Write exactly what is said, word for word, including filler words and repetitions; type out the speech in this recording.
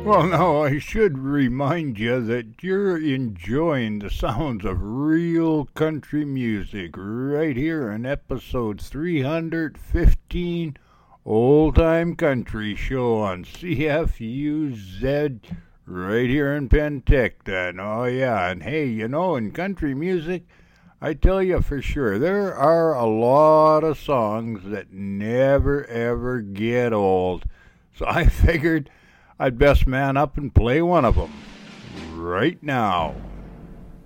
Well, now I should remind you that you're enjoying the sounds of real country music right here in episode three fifteen Old Time Country Show on C F U Z right here in Penticton. Oh, yeah, and hey, you know, in country music, I tell you for sure, there are a lot of songs that never ever get old. So I figured I'd best man up and play one of them right now.